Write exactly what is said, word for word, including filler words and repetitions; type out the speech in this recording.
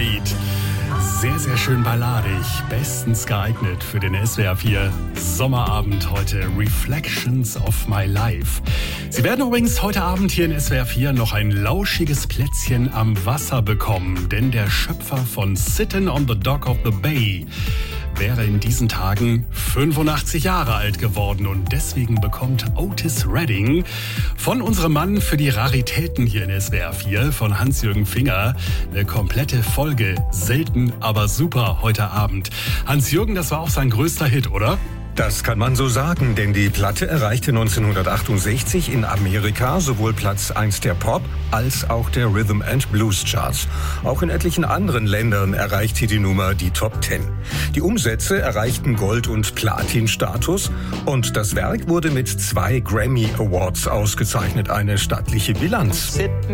Slade. Sehr, sehr schön balladig. Bestens geeignet für den S W R vier Sommerabend heute. Reflections of my life. Sie werden übrigens heute Abend hier in S W R vier noch ein lauschiges Plätzchen am Wasser bekommen. Denn der Schöpfer von Sittin' on the Dock of the Bay wäre in diesen Tagen fünfundachtzig Jahre alt geworden und deswegen bekommt Otis Redding von unserem Mann für die Raritäten hier in S W R vier, von Hans-Jürgen Finger, eine komplette Folge. Selten, aber super heute Abend. Hans-Jürgen, das war auch sein größter Hit, oder? Das kann man so sagen, denn die Platte erreichte neunzehnhundertachtundsechzig in Amerika sowohl Platz eins der Pop- als auch der Rhythm and Blues Charts. Auch in etlichen anderen Ländern erreichte die Nummer die Top Ten. Die Umsätze erreichten Gold- und Platin-Status und das Werk wurde mit zwei Grammy Awards ausgezeichnet, eine stattliche Bilanz.